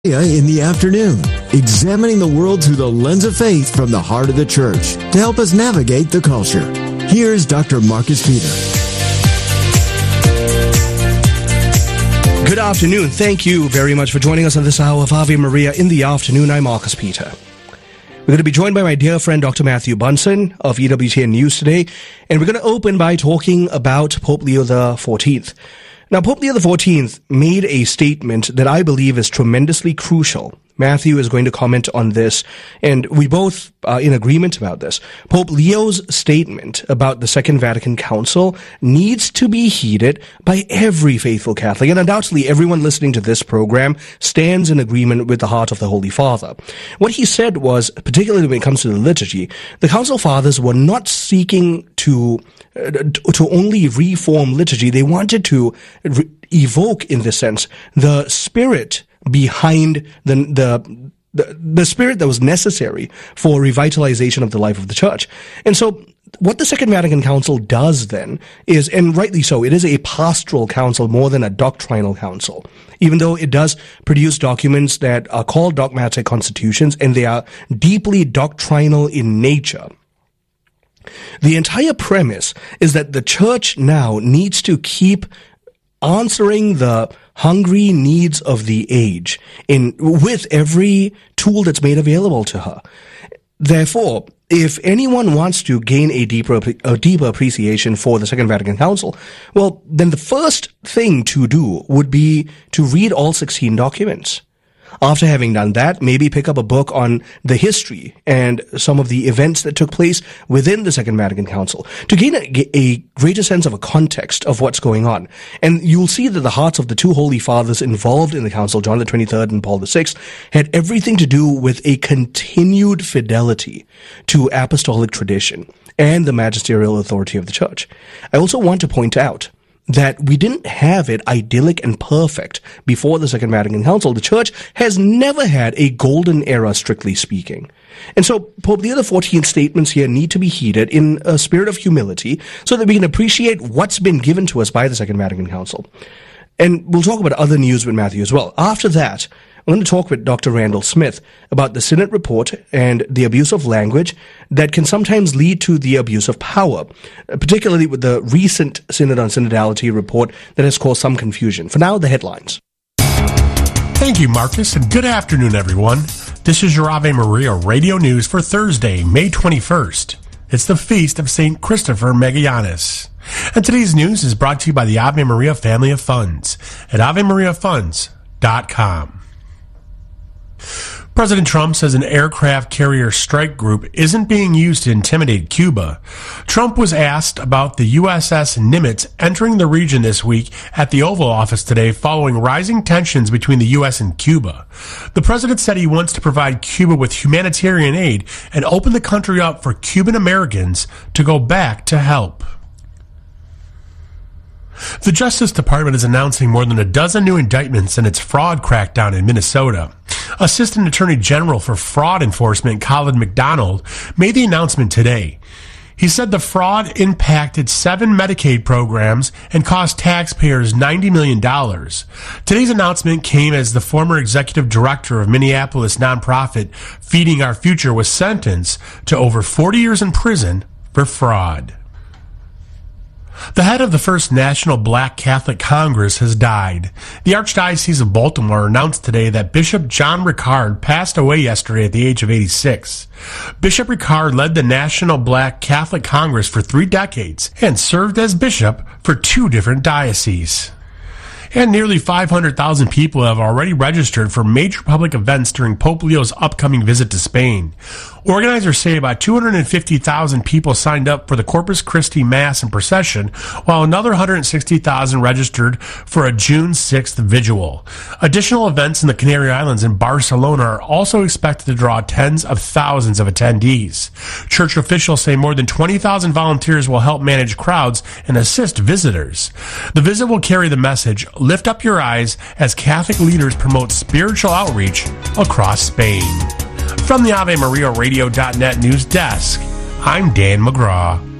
In the afternoon, examining the world through the lens of faith from the heart of the church to help us navigate the culture. Here's Dr. Marcus Peter. Good afternoon. Thank you very much for joining us on this hour of Ave Maria in the afternoon. I'm Marcus Peter. We're going to be joined by my dear friend Dr. Matthew Bunson of EWTN News today, and we're going to open by talking about Pope Leo XIV. Now, Pope Leo XIV made a statement that I believe is tremendously crucial. Matthew is going to comment on this, and we both are in agreement about this. Pope Leo's statement about the Second Vatican Council needs to be heeded by every faithful Catholic, and undoubtedly everyone listening to this program stands in agreement with the heart of the Holy Father. What he said was, particularly when it comes to the liturgy, the Council Fathers were not seeking to only reform liturgy. They wanted to evoke, in this sense, the spirit behind the spirit that was necessary for revitalization of the life of the church. And so what the Second Vatican Council does then is, and rightly so, it is a pastoral council more than a doctrinal council, even though it does produce documents that are called dogmatic constitutions, and they are deeply doctrinal in nature. The entire premise is that the church now needs to keep answering the hungry needs of the age with every tool that's made available to her. Therefore, if anyone wants to gain a deeper appreciation for the Second Vatican Council, well, then the first thing to do would be to read all 16 documents. After having done that, maybe pick up a book on the history and some of the events that took place within the Second Vatican Council to gain a greater sense of a context of what's going on. And you'll see that the hearts of the two Holy Fathers involved in the Council, John the 23rd and Paul VI, had everything to do with a continued fidelity to apostolic tradition and the magisterial authority of the Church. I also want to point out that we didn't have it idyllic and perfect before the Second Vatican Council. The Church has never had a golden era, strictly speaking. And so Pope Leo XIV's statements here need to be heeded in a spirit of humility so that we can appreciate what's been given to us by the Second Vatican Council. And we'll talk about other news with Matthew as well. After that, I'm going to talk with Dr. Randall Smith about the Synod report and the abuse of language that can sometimes lead to the abuse of power, particularly with the recent Synod on Synodality report that has caused some confusion. For now, the headlines. Thank you, Marcus, and good afternoon, everyone. This is your Ave Maria radio news for Thursday, May 21st. It's the feast of St. Christopher Magallanes. And today's news is brought to you by the Ave Maria family of funds at AveMariaFunds.com. President Trump says an aircraft carrier strike group isn't being used to intimidate Cuba. Trump was asked about the USS Nimitz entering the region this week at the Oval Office today following rising tensions between the U.S. and Cuba. The president said he wants to provide Cuba with humanitarian aid and open the country up for Cuban Americans to go back to help. The Justice Department is announcing more than a dozen new indictments in its fraud crackdown in Minnesota. Assistant Attorney General for Fraud Enforcement Colin McDonald made the announcement today. He said the fraud impacted 7 Medicaid programs and cost taxpayers $90 million. Today's announcement came as the former executive director of Minneapolis nonprofit Feeding Our Future was sentenced to over 40 years in prison for fraud. The head of the First National Black Catholic Congress has died. The Archdiocese of Baltimore announced today that Bishop John Ricard passed away yesterday at the age of 86. Bishop Ricard led the National Black Catholic Congress for 3 decades and served as bishop for 2 different dioceses. And nearly 500,000 people have already registered for major public events during Pope Leo's upcoming visit to Spain. Organizers say about 250,000 people signed up for the Corpus Christi Mass and procession, while another 160,000 registered for a June 6th vigil. Additional events in the Canary Islands and Barcelona are also expected to draw tens of thousands of attendees. Church officials say more than 20,000 volunteers will help manage crowds and assist visitors. The visit will carry the message, "Lift up your eyes," as Catholic leaders promote spiritual outreach across Spain. From the AveMariaRadio.net news desk, I'm Dan McGraw.